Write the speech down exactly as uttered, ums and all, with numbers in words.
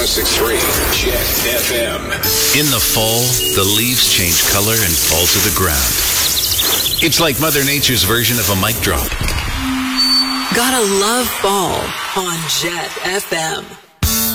six three Jet F M. In the fall, the leaves change color and fall to the ground. It's like Mother Nature's version of a mic drop. Gotta love fall on Jet F M.